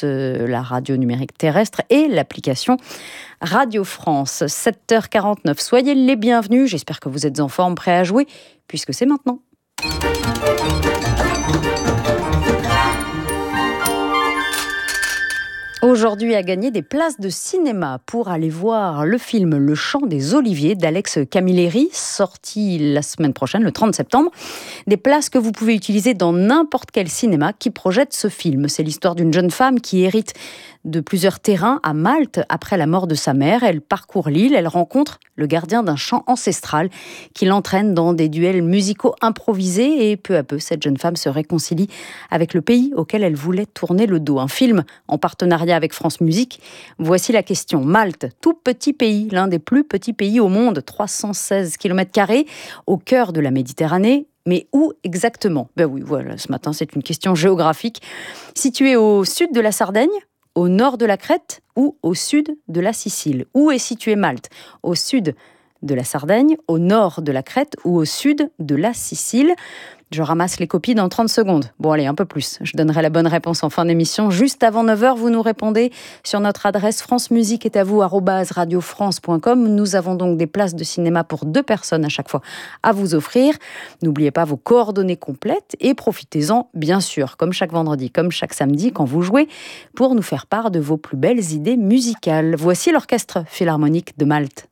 la radio numérique terrestre et l'application Radio France. 7h49, soyez les bienvenus. J'espère que vous êtes en forme, prêts à jouer, puisque c'est maintenant. Aujourd'hui, à gagner des places de cinéma pour aller voir le film Le Chant des Oliviers d'Alex Camilleri, sorti la semaine prochaine, le 30 septembre. Des places que vous pouvez utiliser dans n'importe quel cinéma qui projette ce film. C'est l'histoire d'une jeune femme qui hérite de plusieurs terrains à Malte après la mort de sa mère. Elle parcourt l'île, elle rencontre le gardien d'un chant ancestral qui l'entraîne dans des duels musicaux improvisés et peu à peu, cette jeune femme se réconcilie avec le pays auquel elle voulait tourner le dos. Un film en partenariat avec France Musique. Voici la question. Malte, tout petit pays, l'un des plus petits pays au monde, 316 km², au cœur de la Méditerranée. Mais où exactement ? Ben oui, voilà, ce matin, c'est une question géographique. Située au sud de la Sardaigne, au nord de la Crète ou au sud de la Sicile ? Où est située Malte ? Au sud de la Sardaigne, au nord de la Crète ou au sud de la Sicile ? Je ramasse les copies dans 30 secondes. Bon, allez, un peu plus. Je donnerai la bonne réponse en fin d'émission. Juste avant 9h, vous nous répondez sur notre adresse francemusiqueestatvous@radiofrance.com. Nous avons donc des places de cinéma pour 2 personnes à chaque fois à vous offrir. N'oubliez pas vos coordonnées complètes et profitez-en, bien sûr, comme chaque vendredi, comme chaque samedi, quand vous jouez, pour nous faire part de vos plus belles idées musicales. Voici l'Orchestre Philharmonique de Malte.